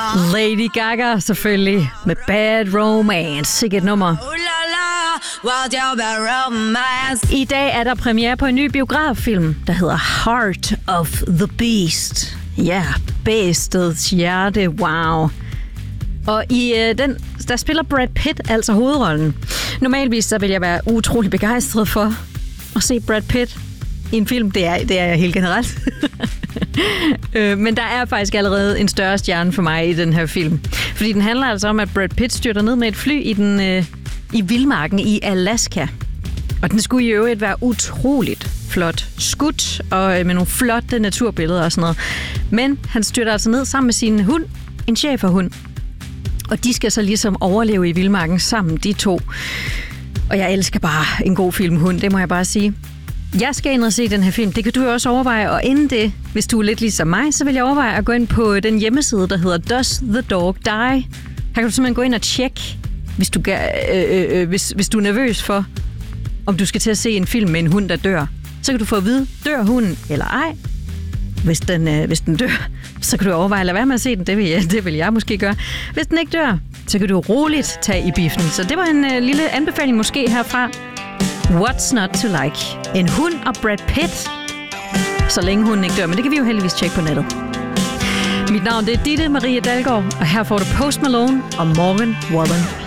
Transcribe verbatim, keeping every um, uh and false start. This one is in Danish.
Lady Gaga selvfølgelig med Bad Romance. Sikkert nummer. I dag er der premiere på en ny biograffilm, der hedder Heart of the Beast. Ja, bæstets hjerte, wow. Og i øh, den, der spiller Brad Pitt altså hovedrollen. Normalvis så vil jeg være utrolig begejstret for at se Brad Pitt i en film. Det er, det er jeg helt generelt. øh, men der er faktisk allerede en større stjerne for mig i den her film. Fordi den handler altså om, at Brad Pitt styrter ned med et fly i, den, øh, i vildmarken i Alaska. Og den skulle i øvrigt være utroligt flot skudt, og med nogle flotte naturbilleder og sådan noget. Men han styrter altså ned sammen med sin hund, en schæferhund. Og de skal så ligesom overleve i vildmarken sammen, de to. Og jeg elsker bare en god filmhund, det må jeg bare sige. Jeg skal ind og se den her film, det kan du jo også overveje. Og inden det, hvis du er lidt ligesom mig, så vil jeg overveje at gå ind på den hjemmeside, der hedder Does the Dog Die? Her kan du simpelthen gå ind og tjekke, hvis du, øh, øh, hvis, hvis du er nervøs for, om du skal til at se en film med en hund, der dør. Så kan du få at vide, dør hunden eller ej. Hvis den, øh, hvis den dør, så kan du overveje at lade være med at se den. Det vil jeg, det vil jeg måske gøre. Hvis den ikke dør, så kan du roligt tage i biffen. Så det var en øh, lille anbefaling måske herfra. What's not to like? En hund og Brad Pitt. Så længe hunden ikke dør, men det kan vi jo heldigvis tjekke på nettet. Mit navn det er Ditte Marie Dalgaard, og her får du Post Malone og Morgan Wallen.